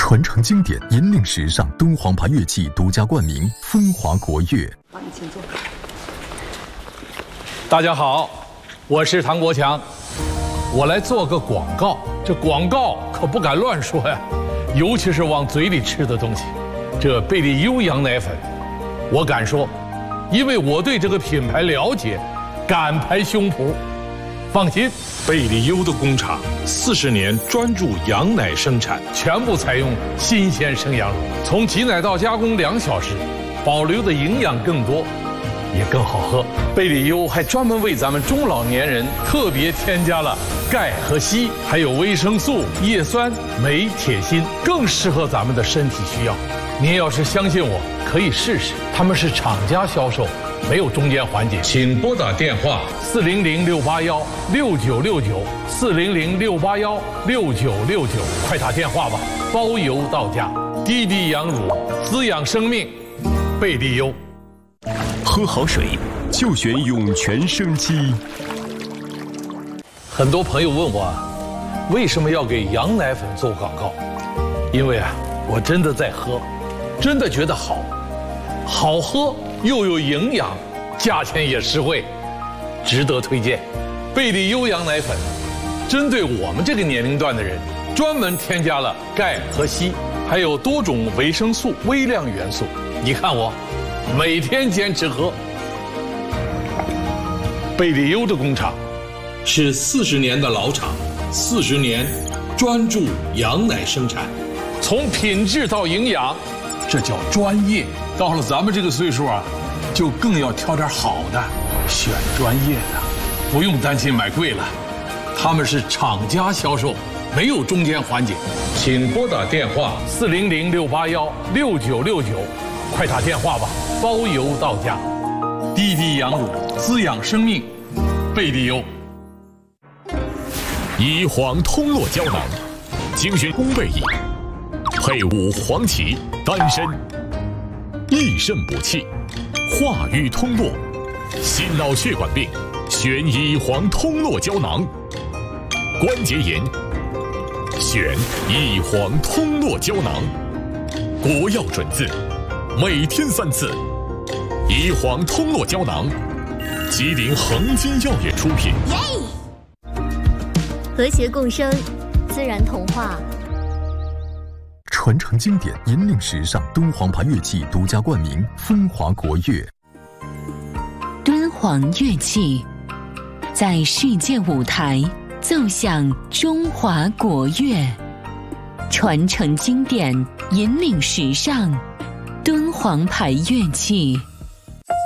传承经典，引领时尚，敦煌牌乐器独家冠名，风华国乐。 好，你请坐。 大家好，我是唐国强，我来做个广告。这广告可不敢乱说呀，尤其是往嘴里吃的东西。这贝利优羊奶粉，我敢说，因为我对这个品牌了解，敢拍胸脯。放心， 贝利优的工厂40年专注羊奶生产， 全部采用新鲜生羊乳，从挤奶到加工2小时，保留的营养更多，也更好喝。贝利优还专门为咱们中老年人特别添加了钙和硒，还有维生素、叶酸、镁、铁、锌，更适合咱们的身体需要。您要是相信我，可以试试。他们是厂家销售，没有中间环节。 请拨打电话 400-681-6969，400-681-6969，快打电话吧，包邮到家。滴滴羊乳，滋养生命，贝利优。 喝好水就选涌泉生机。 很多朋友问我，为什么要给羊奶粉做广告？因为我真的在喝，真的觉得好，好喝又有营养，价钱也实惠，值得推荐。贝利优羊奶粉针对我们这个年龄段的人，专门添加了钙和硒，还有多种维生素、微量元素。你看我每天坚持喝。贝利优的工厂是40年的老厂，40年专注羊奶生产， 从品质到营养，这叫专业。到了咱们这个岁数就更要挑点好的，选专业的，不用担心买贵了。他们是厂家销售，没有中间环节。 请拨打电话 400-681-6969，快打电话吧，包邮到家。滴滴羊乳，滋养生命，贝利优。 乙黄通络胶囊，精选烘焙液，配伍黄芪、丹参，益肾补气，化瘀通络，心脑血管病选乙黄通络胶囊，关节炎选乙黄通络胶囊，国药准字，每天3次。乙黄通络胶囊，吉林恒金药业出品。 和谐共生，自然童话。 传承经典，引领时尚，敦煌牌乐器独家冠名，风华国乐。 敦煌乐器在世界舞台奏响中华国乐，传承经典，引领时尚，敦煌牌乐器。